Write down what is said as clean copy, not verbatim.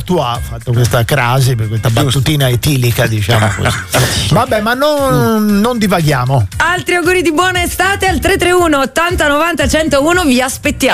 Artois ha fatto questa crasi, questa battutina etilica, diciamo così. Vabbè, ma non divaghiamo. Altri auguri di buona estate al 331 80 90 101, vi aspettiamo.